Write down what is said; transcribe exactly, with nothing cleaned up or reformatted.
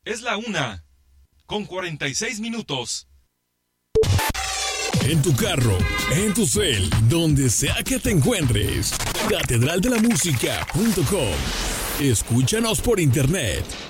Es la una, con cuarenta y seis minutos. En tu carro, en tu cel, donde sea que te encuentres. catedral de la música punto com. Escúchanos por internet